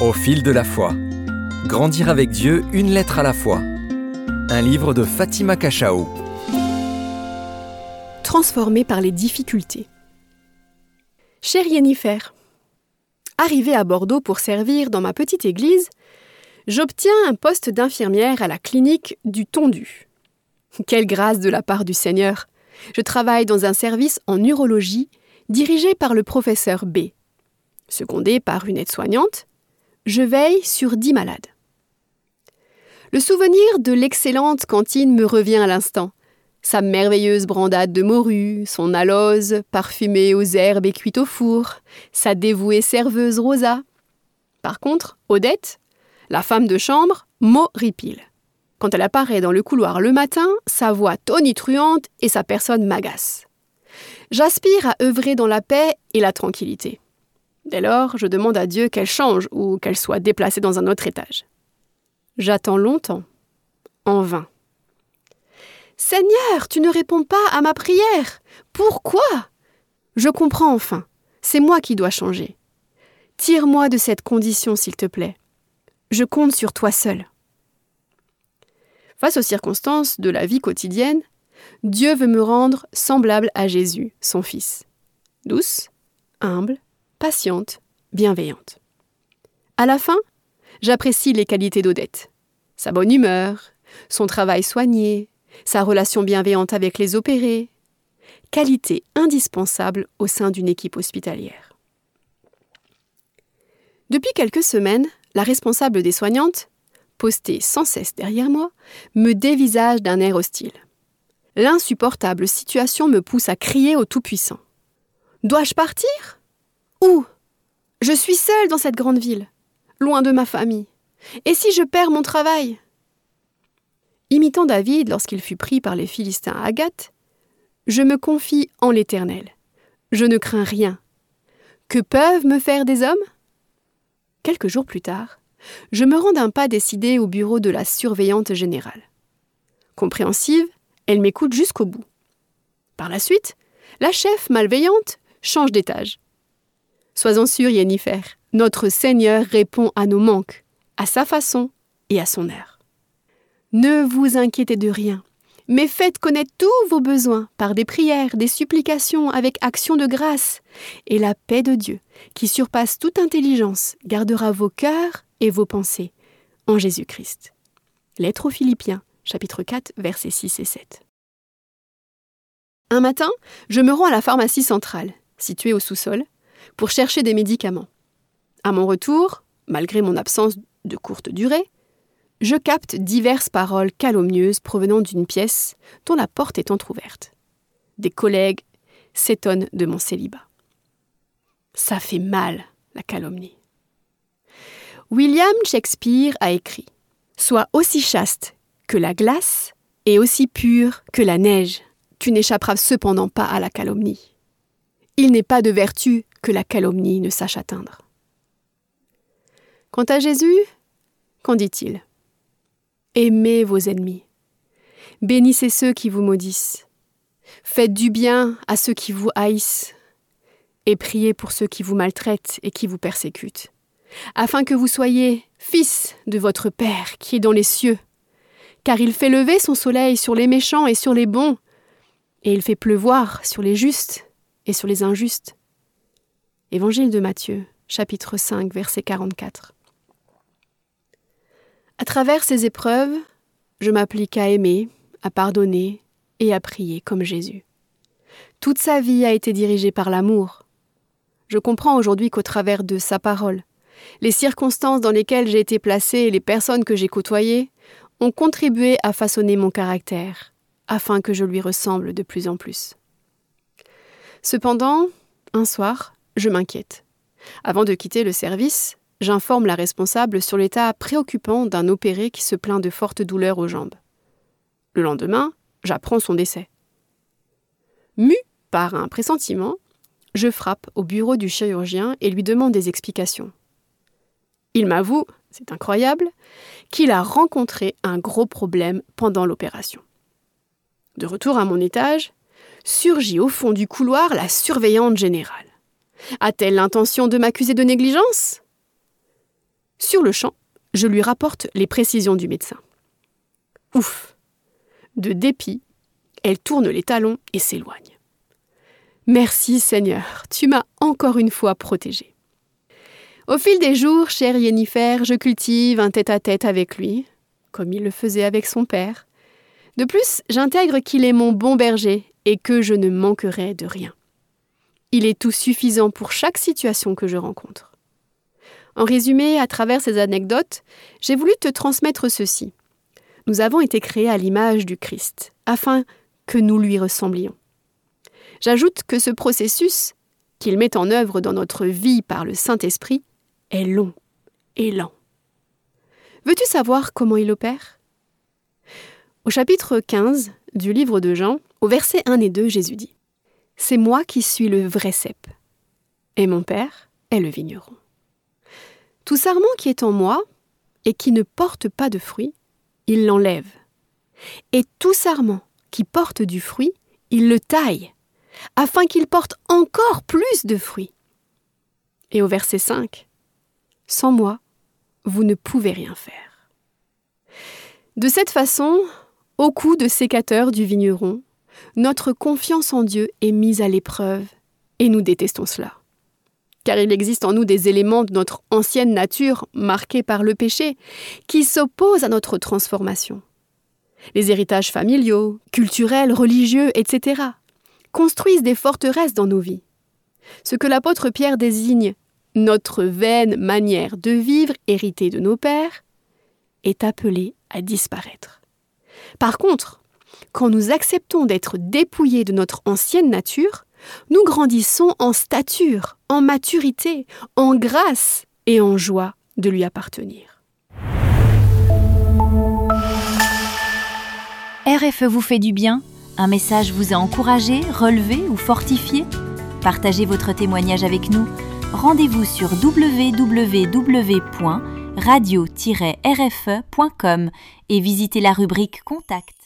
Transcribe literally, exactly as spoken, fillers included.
Au fil de la foi. Grandir avec Dieu une lettre à la fois. Un livre de Fatima Cachao. Transformé par les difficultés. Chère Yennefer, arrivée à Bordeaux pour servir dans ma petite église, j'obtiens un poste d'infirmière à la clinique du Tondu. Quelle grâce de la part du Seigneur! Je travaille dans un service en urologie dirigé par le professeur B. Secondé par une aide-soignante, je veille sur dix malades. Le souvenir de l'excellente cantine me revient à l'instant. Sa merveilleuse brandade de morue, son alose parfumée aux herbes et cuite au four, sa dévouée serveuse Rosa. Par contre, Odette, la femme de chambre, m'horripile. Quand elle apparaît dans le couloir le matin, sa voix tonitruante et sa personne m'agace. J'aspire à œuvrer dans la paix et la tranquillité. Dès lors, je demande à Dieu qu'elle change ou qu'elle soit déplacée dans un autre étage. J'attends longtemps, en vain. « Seigneur, tu ne réponds pas à ma prière. Pourquoi ? Je comprends enfin. C'est moi qui dois changer. Tire-moi de cette condition, s'il te plaît. Je compte sur toi seul. » Face aux circonstances de la vie quotidienne, Dieu veut me rendre semblable à Jésus, son Fils. Douce, humble, patiente, bienveillante. À la fin, j'apprécie les qualités d'Odette. Sa bonne humeur, son travail soigné, sa relation bienveillante avec les opérés. Qualité indispensable au sein d'une équipe hospitalière. Depuis quelques semaines, la responsable des soignantes, postée sans cesse derrière moi, me dévisage d'un air hostile. L'insupportable situation me pousse à crier au Tout-Puissant. Dois-je partir ? Où ? Je suis seule dans cette grande ville, loin de ma famille. Et si je perds mon travail ? Imitant David lorsqu'il fut pris par les Philistins à Gath, je me confie en l'Éternel. Je ne crains rien. Que peuvent me faire des hommes ? Quelques jours plus tard, je me rends d'un pas décidé au bureau de la surveillante générale. Compréhensive, elle m'écoute jusqu'au bout. Par la suite, la chef malveillante change d'étage. Sois-en sûre, Yennefer, notre Seigneur répond à nos manques, à sa façon et à son heure. Ne vous inquiétez de rien, mais faites connaître tous vos besoins par des prières, des supplications avec action de grâce, et la paix de Dieu, qui surpasse toute intelligence, gardera vos cœurs et vos pensées en Jésus-Christ. Lettre aux Philippiens, chapitre quatre, versets six et sept. Un matin, je me rends à la pharmacie centrale, située au sous-sol, pour chercher des médicaments. À mon retour, malgré mon absence de courte durée, je capte diverses paroles calomnieuses provenant d'une pièce dont la porte est entr'ouverte. Des collègues s'étonnent de mon célibat. Ça fait mal, la calomnie. William Shakespeare a écrit « Sois aussi chaste que la glace et aussi pure que la neige. Tu n'échapperas cependant pas à la calomnie. Il n'est pas de vertu que la calomnie ne sache atteindre. » Quant à Jésus, qu'en dit-il ? Aimez vos ennemis. Bénissez ceux qui vous maudissent. Faites du bien à ceux qui vous haïssent. Et priez pour ceux qui vous maltraitent et qui vous persécutent, afin que vous soyez fils de votre Père qui est dans les cieux. Car il fait lever son soleil sur les méchants et sur les bons, et il fait pleuvoir sur les justes et sur les injustes. Évangile de Matthieu, chapitre cinq, verset quarante-quatre. À travers ces épreuves, je m'applique à aimer, à pardonner et à prier comme Jésus. Toute sa vie a été dirigée par l'amour. Je comprends aujourd'hui qu'au travers de sa parole, les circonstances dans lesquelles j'ai été placée et les personnes que j'ai côtoyées ont contribué à façonner mon caractère, afin que je lui ressemble de plus en plus. Cependant, un soir, je m'inquiète. Avant de quitter le service, j'informe la responsable sur l'état préoccupant d'un opéré qui se plaint de fortes douleurs aux jambes. Le lendemain, j'apprends son décès. Mue par un pressentiment, je frappe au bureau du chirurgien et lui demande des explications. Il m'avoue, c'est incroyable, qu'il a rencontré un gros problème pendant l'opération. De retour à mon étage, surgit au fond du couloir la surveillante générale. A-t-elle l'intention de m'accuser de négligence ? Sur le champ, je lui rapporte les précisions du médecin. Ouf! De dépit, elle tourne les talons et s'éloigne. Merci Seigneur, tu m'as encore une fois protégée. Au fil des jours, cher Yennefer, je cultive un tête-à-tête avec lui, comme il le faisait avec son père. De plus, j'intègre qu'il est mon bon berger et que je ne manquerai de rien. Il est tout suffisant pour chaque situation que je rencontre. En résumé, à travers ces anecdotes, j'ai voulu te transmettre ceci. Nous avons été créés à l'image du Christ, afin que nous lui ressemblions. J'ajoute que ce processus, qu'il met en œuvre dans notre vie par le Saint-Esprit, est long et lent. Veux-tu savoir comment il opère ? Au chapitre quinze du livre de Jean, au verset un et deux, Jésus dit « C'est moi qui suis le vrai cep, et mon Père est le vigneron. Tout sarment qui est en moi et qui ne porte pas de fruit, il l'enlève. Et tout sarment qui porte du fruit, il le taille, afin qu'il porte encore plus de fruits. » Et au verset cinq, « Sans moi, vous ne pouvez rien faire. » De cette façon, au coup de sécateur du vigneron, notre confiance en Dieu est mise à l'épreuve et nous détestons cela. Car il existe en nous des éléments de notre ancienne nature marqués par le péché qui s'opposent à notre transformation. Les héritages familiaux, culturels, religieux, et cetera construisent des forteresses dans nos vies. Ce que l'apôtre Pierre désigne notre vaine manière de vivre héritée de nos pères est appelé à disparaître. Par contre, quand nous acceptons d'être dépouillés de notre ancienne nature, nous grandissons en stature, en maturité, en grâce et en joie de lui appartenir. R F E vous fait du bien ? Un message vous a encouragé, relevé ou fortifié ? Partagez votre témoignage avec nous. Rendez-vous sur w w w point radio tiret r f e point com et visitez la rubrique Contact.